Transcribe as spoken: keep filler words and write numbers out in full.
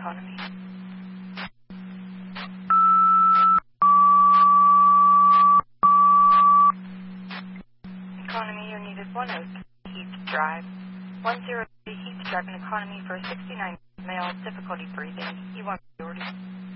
economy. Economy, you needed one oh three Heath Drive. one oh three Heath Drive in economy for sixty-nine male, difficulty breathing. You want priority.